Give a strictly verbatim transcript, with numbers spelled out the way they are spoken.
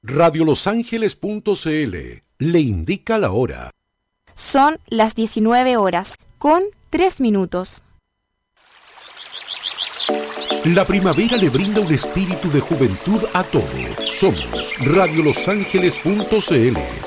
radio los ángeles punto c l le indica la hora. Son las diecinueve horas con tres minutos. La primavera le brinda un espíritu de juventud a todos. Somos radio los ángeles punto c l.